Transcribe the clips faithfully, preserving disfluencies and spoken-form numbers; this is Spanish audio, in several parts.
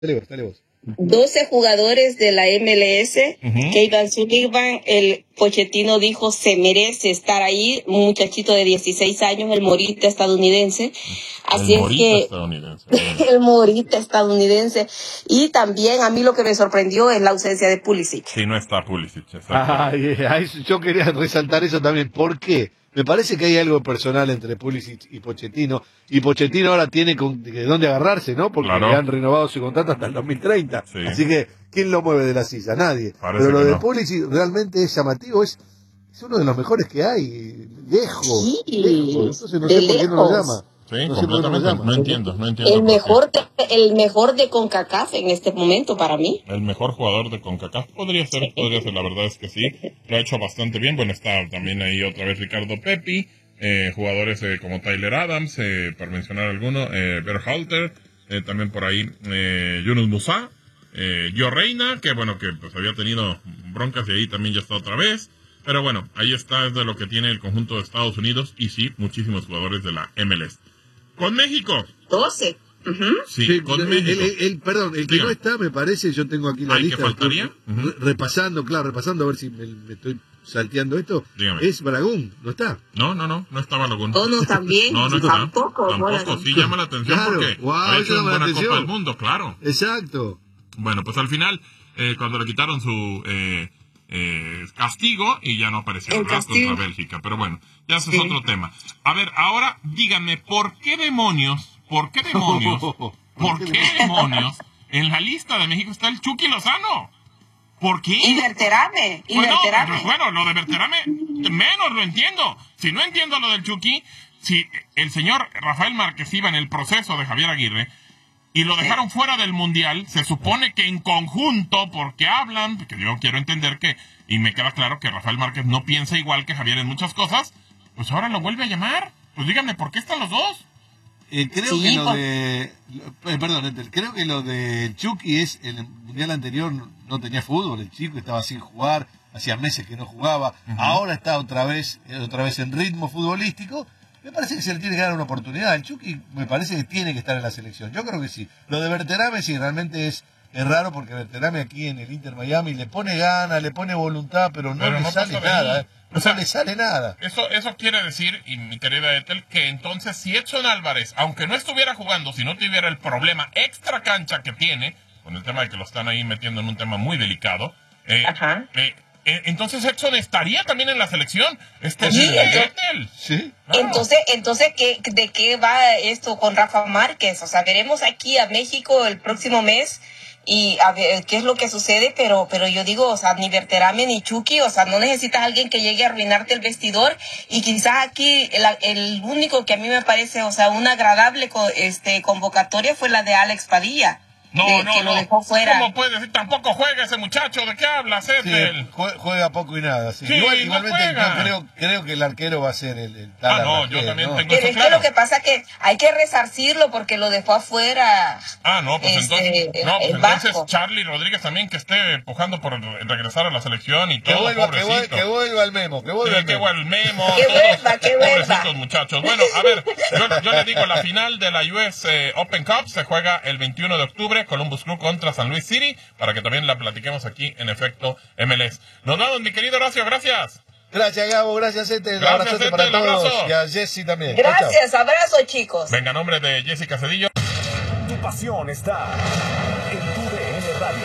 Dale vos, dale vos. doce jugadores de la M L S, uh-huh. Kevin Sullivan, el Pochettino dijo se merece estar ahí, un muchachito de dieciséis años, el morita estadounidense. Así el es que estadounidense. el morita estadounidense. Y también a mí lo que me sorprendió es la ausencia de Pulisic. Sí, no está Pulisic. Ay, ay, yo quería resaltar eso también. ¿Por qué? Me parece que hay algo personal entre Pulisic y Pochettino, y Pochettino ahora tiene con, de dónde agarrarse, ¿no? Porque claro. le han renovado su contrato hasta el dos mil treinta. Sí. Así que, ¿quién lo mueve de la silla? Nadie. Parece Pero lo de no. Pulisic realmente es llamativo, es, es uno de los mejores que hay, lejos, sí, lejos. Entonces no sé por qué no lo llama. Sí, no completamente, no, no entiendo, no entiendo. El mejor, de, el mejor de CONCACAF en este momento para mí. El mejor jugador de CONCACAF podría ser, podría ser, la verdad es que sí. Lo ha hecho bastante bien. Bueno, está también ahí otra vez Ricardo Pepi, eh, jugadores eh, como Tyler Adams, eh, para mencionar alguno, eh, Berhalter, eh, también por ahí eh, Yunus Musá, eh, Gio Reyna, que bueno, que pues había tenido broncas y ahí también ya está otra vez. Pero bueno, ahí está, es de lo que tiene el conjunto de Estados Unidos y sí, muchísimos jugadores de la M L S. Con México. doce. Uh-huh. Sí, sí, con el, México. El, el, perdón, el que Dígame. no está, me parece, yo tengo aquí la Ay, lista. ¿qué faltaría? Uh-huh. Repasando, claro, repasando a ver si me, me estoy salteando esto. Dígame. Es Baragún, ¿no está? No, no, no, no está Baragún. Oh, no, también. No, no está. Tampoco. Tampoco, sí llama la atención claro. porque wow, ha hecho una buena atención. Copa del Mundo, claro. Exacto. Bueno, pues al final, eh, cuando le quitaron su... Eh, Eh, castigo y ya no apareció el contra Bélgica, pero bueno, ya ese sí. es otro tema. A ver, ahora díganme, ¿por qué demonios, por qué demonios, por qué demonios en la lista de México está el Chucky Lozano? ¿Por qué? Y Berterame, y bueno, Berterame. Bueno, lo de Berterame menos lo entiendo. Si no entiendo lo del Chucky, si el señor Rafael Márquez iba en el proceso de Javier Aguirre y lo dejaron fuera del Mundial, se supone que en conjunto, porque hablan, porque yo quiero entender que, y me queda claro que Rafael Márquez no piensa igual que Javier en muchas cosas, pues ahora lo vuelve a llamar. Pues díganme, ¿por qué están los dos? Eh, creo sí, que lo por... de... Eh, perdón, creo que lo de Chucky es, en el Mundial anterior no tenía fútbol, el chico estaba sin jugar, hacía meses que no jugaba, uh-huh. ahora está otra vez, otra vez en ritmo futbolístico. Me parece que se le tiene que dar una oportunidad. El Chucky me parece que tiene que estar en la selección. Yo creo que sí. Lo de Berterame sí, realmente es, es raro porque Berterame aquí en el Inter Miami le pone ganas, le pone voluntad, pero no pero le no sale nada. ¿eh? No o sea, le sale nada. Eso, eso quiere decir, y mi querida Ethel, que entonces si Edson Álvarez, aunque no estuviera jugando, si no tuviera el problema extra cancha que tiene, con el tema de que lo están ahí metiendo en un tema muy delicado, eh, Ajá. eh, entonces Edson estaría también en la selección. ¿Es posible, Ethel? Sí. Claro. Entonces, entonces ¿qué, ¿de qué va esto con Rafa Márquez? O sea, veremos aquí a México el próximo mes y a ver qué es lo que sucede, pero pero yo digo, o sea, ni Berterame ni Chucky, o sea, no necesitas a alguien que llegue a arruinarte el vestidor, y quizás aquí el, el único que a mí me parece, o sea, una agradable co, este convocatoria fue la de Alex Padilla. No, de, no, que no. Lo dejó fuera. ¿Cómo puede decir? Tampoco juega ese muchacho. ¿De qué hablas, Ethel? Sí, juega poco y nada. Sí. Sí, Igual, no igualmente juega. yo creo, creo que el arquero va a ser el, el Ah, no, yo también ¿no? tengo Pero eso es claro. que lo que pasa es que hay que resarcirlo porque lo dejó afuera. Ah, no, pues este, entonces, no, pues el entonces Vasco. Charlie Rodríguez también, que esté empujando por regresar a la selección y todo, que vuelva, pobrecito. Que vuelva, que vuelva el Memo, que vuelva sí, el que Memo. vuelva el Memo. Que todos, vuelva, que vuelva. Pobrecitos muchachos. Bueno, a ver, yo, yo les digo, la final de la U S eh, Open Cup se juega el veintiuno de octubre, Columbus Crew contra San Luis City, para que también la platiquemos aquí en Efecto M L S. Nos vamos, mi querido Horacio, gracias. Gracias, Gabo, gracias, Ethel. Gracias, Abrazote Ethel, para todos. abrazo. Y a Jessy también. Gracias, abrazo, chicos. Venga, nombre de Jessica Cedillo. Tu pasión está en tu D N Radio.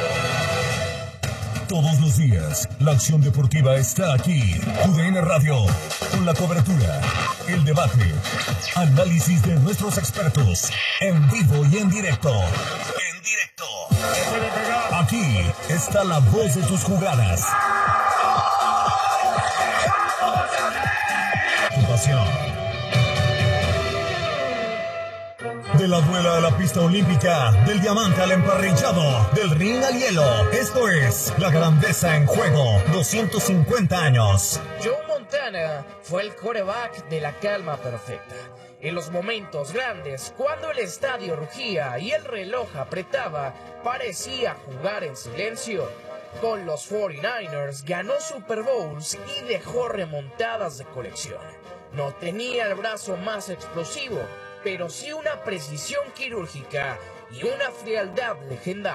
Todos los días, la acción deportiva está aquí. Tu D N Radio, con la cobertura, el debate, análisis de nuestros expertos, en vivo y en directo. En directo. Aquí está la voz de tus jugadas. Tu pasión. De la duela a la pista olímpica, del diamante al emparrillado, del ring al hielo. Esto es La Grandeza en Juego, doscientos cincuenta años. Joe Montana fue el quarterback de la calma perfecta. En los momentos grandes, cuando el estadio rugía y el reloj apretaba, parecía jugar en silencio. Con los cuarenta y nueve ers ganó Super Bowls y dejó remontadas de colección. No tenía el brazo más explosivo, pero sí una precisión quirúrgica y una frialdad legendaria.